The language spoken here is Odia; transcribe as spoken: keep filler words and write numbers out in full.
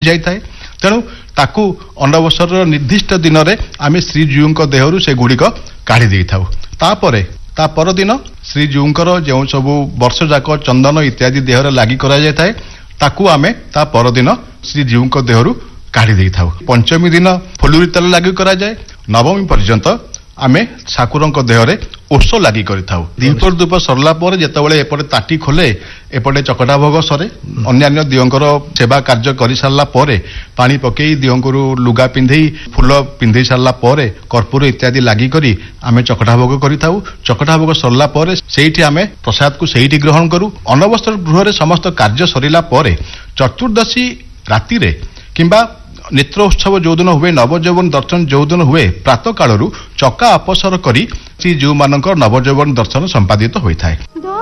ଯାଇଥାଏ। ତେଣୁ ତାକୁ ଅନବସର ନିର୍ଦ୍ଦିଷ୍ଟ ଦିନରେ ଆମେ ଶ୍ରୀଜୀଉଙ୍କ ଦେହରୁ ସେଗୁଡ଼ିକ କାଢି ଦେଇଥାଉ। ତାପରେ ତା ପରଦିନ ଶ୍ରୀଜୀଉଙ୍କର ଯେଉଁ ସବୁ ବର୍ଷ ଯାକ ଚନ୍ଦନ ଇତ୍ୟାଦି ଦେହରେ ଲାଗି କରାଯାଇଥାଏ ତାକୁ ଆମେ ତା ପରଦିନ ଶ୍ରୀଜୀଉଙ୍କ ଦେହରୁ କାଢି ଦେଇଥାଉ। ପଞ୍ଚମୀ ଦିନ ଫୁଲୁରି ତେଲ ଲାଗି କରାଯାଏ। ନବମୀ ପର୍ଯ୍ୟନ୍ତ ଆମେ ଠାକୁରଙ୍କ ଦେହରେ ଓଷ ଲାଗି କରିଥାଉ। ଦୀପ ଧୂପ ସରିଲା ପରେ ଯେତେବେଳେ ଏପଟେ ତାଟି ଖୋଲେ ଏପଟେ ଚକଟା ଭୋଗ ସରେ, ଅନ୍ୟାନ୍ୟ ଦିଅଙ୍କର ସେବା କାର୍ଯ୍ୟ କରିସାରିଲା ପରେ ପାଣି ପକେଇ ଦିଅଙ୍କରୁ ଲୁଗା ପିନ୍ଧେଇ ଫୁଲ ପିନ୍ଧେଇ ସାରିଲା ପରେ କର୍ପୂର ଇତ୍ୟାଦି ଲାଗି କରି ଆମେ ଚକଟା ଭୋଗ କରିଥାଉ। ଚକଟା ଭୋଗ ସରିଲା ପରେ ସେଇଠି ଆମେ ପ୍ରସାଦକୁ ସେଇଠି ଗ୍ରହଣ କରୁ। ଅନବସର ଗୃହରେ ସମସ୍ତ କାର୍ଯ୍ୟ ସରିଲା ପରେ ଚତୁର୍ଦ୍ଦଶୀ ରାତିରେ କିମ୍ବା ନେତ୍ର ଉତ୍ସବ ଯୋଉଦିନ ହୁଏ, ନବଯୌବନ ଦର୍ଶନ ଯୋଉଦିନ ହୁଏ, ପ୍ରାତଃ କାଳରୁ ଚକା ଅପସର କରି ଶ୍ରୀଜୀଉମାନଙ୍କର ନବଯୌବନ ଦର୍ଶନ ସମ୍ପାଦିତ ହୋଇଥାଏ।